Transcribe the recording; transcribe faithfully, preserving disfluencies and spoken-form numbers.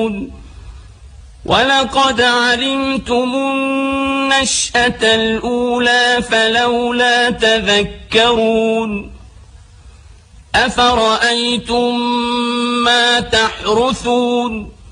تعلمون ولقد علمتم النشأة الأولى فلولا تذكرون أفرأيتم ما تحرثون